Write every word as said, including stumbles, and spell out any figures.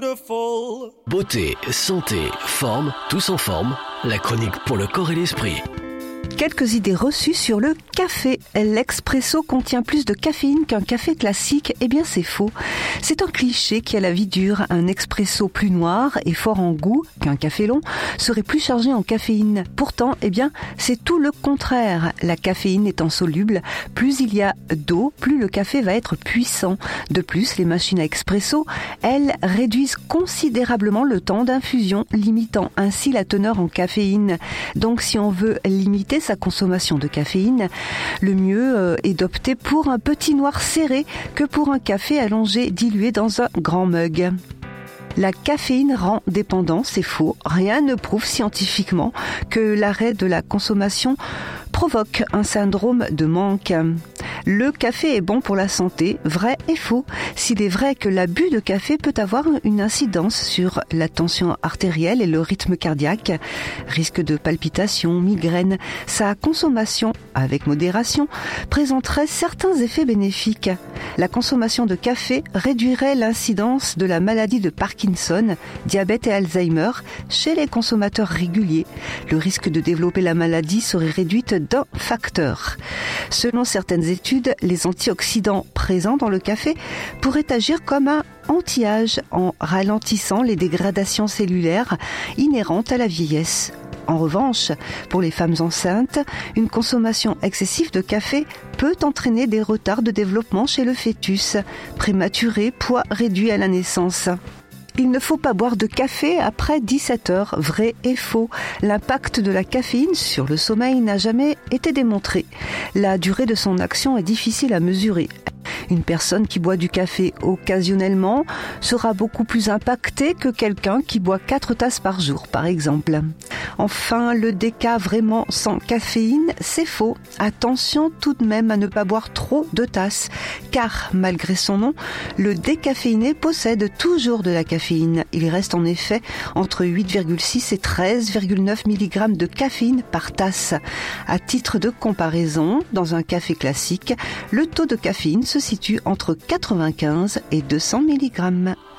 Beauté, santé, forme, tous en forme. La chronique pour le corps et l'esprit. Quelques idées reçues sur le café. L'expresso contient plus de caféine qu'un café classique. Eh bien, c'est faux. C'est un cliché qui a la vie dure. Un expresso plus noir et fort en goût qu'un café long serait plus chargé en caféine. Pourtant, eh bien, c'est tout le contraire. La caféine étant soluble, plus il y a d'eau, plus le café va être puissant. De plus, les machines à expresso, elles réduisent considérablement le temps d'infusion, limitant ainsi la teneur en caféine. Donc, si on veut limiter sa consommation de caféine, le mieux est d'opter pour un petit noir serré que pour un café allongé dilué dans un grand mug. La caféine rend dépendant, c'est faux. Rien ne prouve scientifiquement que l'arrêt de la consommation provoque un syndrome de manque. Le café est bon pour la santé, vrai et faux. S'il est vrai que l'abus de café peut avoir une incidence sur la tension artérielle et le rythme cardiaque, risque de palpitations, migraines, sa consommation, avec modération, présenterait certains effets bénéfiques. La consommation de café réduirait l'incidence de la maladie de Parkinson, diabète et Alzheimer chez les consommateurs réguliers. Le risque de développer la maladie serait réduite d'un facteur. Selon certaines études, les antioxydants présents dans le café pourraient agir comme un anti-âge en ralentissant les dégradations cellulaires inhérentes à la vieillesse. En revanche, pour les femmes enceintes, une consommation excessive de café peut entraîner des retards de développement chez le fœtus, prématuré, poids réduit à la naissance. Il ne faut pas boire de café après dix-sept heures, vrai et faux. L'impact de la caféine sur le sommeil n'a jamais été démontré. La durée de son action est difficile à mesurer. Une personne qui boit du café occasionnellement sera beaucoup plus impactée que quelqu'un qui boit quatre tasses par jour, par exemple. Enfin, le déca vraiment sans caféine, c'est faux. Attention tout de même à ne pas boire trop de tasses, car malgré son nom, le décaféiné possède toujours de la caféine. Il reste en effet entre huit virgule six et treize virgule neuf milligrammes de caféine par tasse. À titre de comparaison, dans un café classique, le taux de caféine se situe entre quatre-vingt-quinze et deux cents milligrammes.